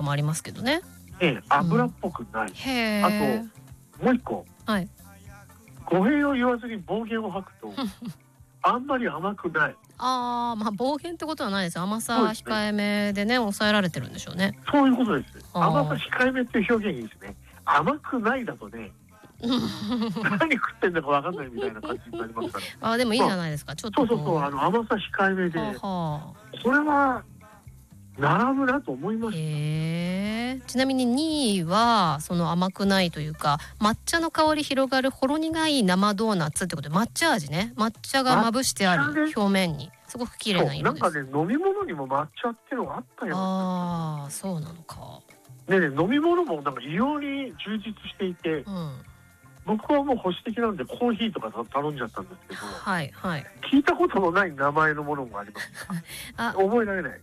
もありますけどね。 油っぽくない、 へあー。 ともう一個、 はい。 語弊を言わずに暴言を吐くとあんまり甘くない。 まあ暴言ってことはないです。甘さそうですね控えめでね、抑えられてるんでしょうね。 そういうことです。 あー甘さ控えめっていう表現いいですね。甘くないだとね、何食ってんだか分かんないみたいな感じになりますからでもいいじゃないですか。ちょっとそう甘さ控えめで、 はこれは並ぶなと思いまあ、 す。 へえ。ちなみに2位はその甘くないというか抹茶の香り広がるほろ苦い生ドーナツってことで、抹茶味ね。抹茶がまぶしてある抹茶ね表面にすごく綺麗な色です。 なんかね、飲み物にも抹茶っていうのがあったような。 そうなのか。 飲み物もなんか異様に充実していて、僕はもう保守的なんでコーヒーとか頼んじゃったんですけど、 はいはい。 聞いたことのない名前のものもあります。覚えられない。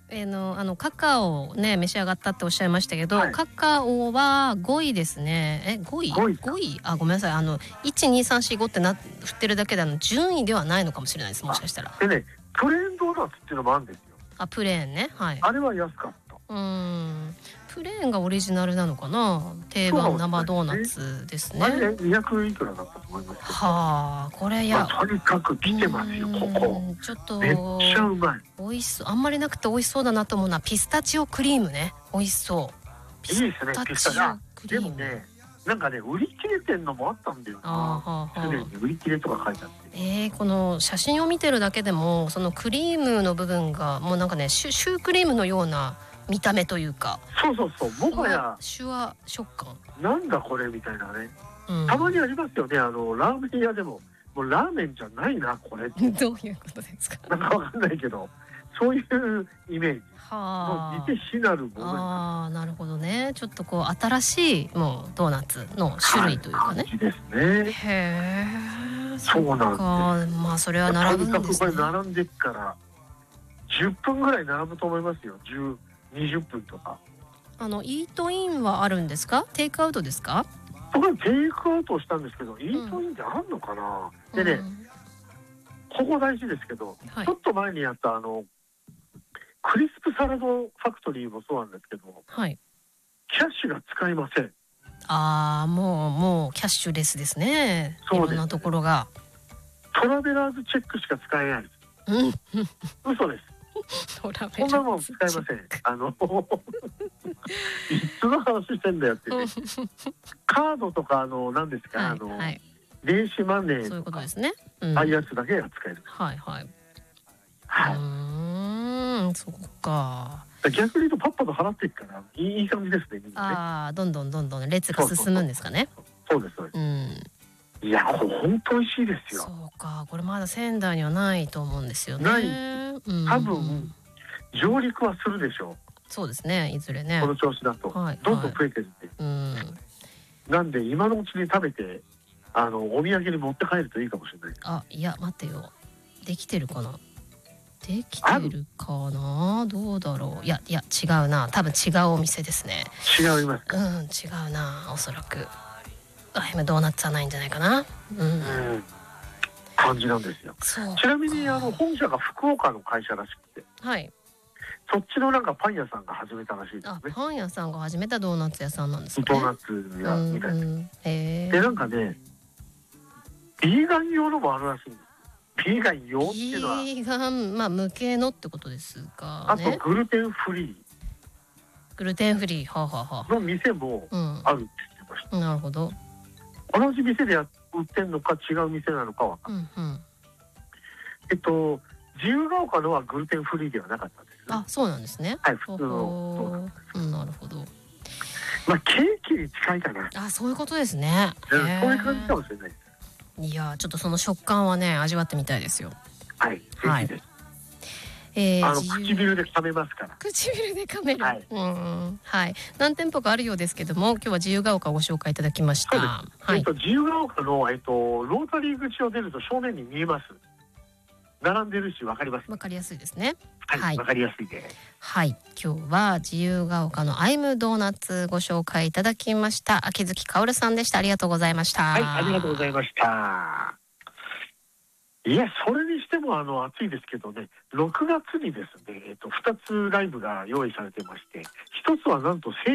カカオをね召し上がったっておっしゃいましたけど、 はいカカオは5位ですね。5位5位ごめんなさい。12345って振ってるだけで順位ではないのかもしれないです。もしかしたら。 でね、プレーンドーナツっていうのもあるんですよ。 プレーンね。はい。 あれは安かった。 プレーンがオリジナルなのかな。定番生ドーナツですね。 あれね、200いくらだったと思いますけど。 はあ、これとにかく来てますよ、ここ。 ちょっとめっちゃうまい。 美味しそう。あんまりなくて美味しそうだなと思うのはピスタチオクリームね。美味しそう。 いいですね、ピスタチオ。でもね、なんかね、売り切れてんのもあったんだよな。すでに売り切れとか書いてあって。 この写真を見てるだけでもそのクリームの部分がもうなんかねシュークリームのような見た目というか、 そうもはやシュワ食感なんだこれみたいなね、たまにありますよね。ラーメン屋でももうラーメンじゃないなこれってどういうことですか。 なんかわかんないけど、そういうイメージは似て非なるもの。 なるほどね。ちょっとこう新しいもうドーナツの種類というかね。 感じですね。 へー、 そうなんです。 まあそれは並ぶんですね。 とにかくこれ並んでっから10分ぐらい並ぶと思いますよ。20分とか。 イートインはあるんですか。テイクアウトですか。 僕はテイクアウトをしたんですけど、イートインってあるのかな。でね、ここ大事ですけど、ちょっと前にやったクリスプサラダファクトリーもそうなんですけど、キャッシュが使えません。 もうキャッシュレスですね。いろんなところが。 トラベラーズチェックしか使えないです。嘘です。こんなもん使えません。いつの話してんだよってね。カードとか何ですか、電子マネーとかそういうことですね。ああいうやつだけが使える。そっか。逆に言うとパッパと払っていくからいい感じですね。みんなね。どんどん列が進むんですかね。そうです。いや本当美味しいですよ。 そうか。これまだ仙台にはないと思うんですよね。 ない。多分上陸はするでしょう。そうですね。いずれね。この調子だとどんどん増えてるって。なんで今のうちに食べてお土産に持って帰るといいかもしれない。いや待ってよ。できてるかな。できてるかな。どうだろう。いや違うな。多分違うお店ですね。違いますか。違うな。おそらく今ドーナツはないんじゃないかな。感じなんですよ。ちなみに本社が福岡の会社らしくて、そっちのなんかパン屋さんが始めたらしいですね。パン屋さんが始めたドーナツ屋さんなんですかね。ドーナツ屋みたいな。でなんかね、ビーガン用のもあるらしいんです。ビーガン用っていうのはビーガン向けのってことですかね。あとグルテンフリーの店もあるって言ってました。なるほど。同じ店で売ってんのか違う店なのかは。自由が丘のはグルテンフリーではなかったんです。そうなんですね。はい、普通の。なるほど。ケーキに近いかな。そういうことですね。そういう感じかもしれないです。いやちょっとその食感はね味わってみたいですよ。はい。ぜひです。唇で噛めますから。唇で噛める。はい。何店舗かあるようですけども、今日は自由が丘をご紹介いただきました。自由が丘のロータリー口を出ると正面に見えます。並んでるし分かります。分かりやすいですね。はい。分かりやすいです。はい。今日は自由が丘のアイムドーナツご紹介いただきました。秋月香さんでした。ありがとうございました。はい。ありがとうございました。いやそれにしても暑いですけどね、6月にですね2つライブが用意されてまして、1つはなんと